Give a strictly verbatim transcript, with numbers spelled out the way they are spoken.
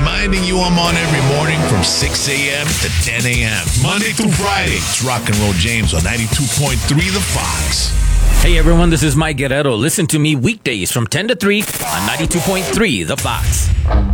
reminding you I'm on every morning from six a.m. to ten a.m. Monday through Friday. It's Rock and Roll James on ninety-two point three The Fox. Hey everyone, this is Mike Guerrero. Listen to me weekdays from ten to three on ninety-two point three The Fox.